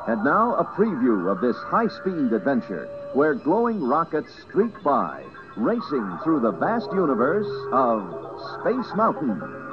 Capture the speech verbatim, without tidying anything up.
And now a preview of this high-speed adventure where glowing rockets streak by, racing through the vast universe of Space Mountain.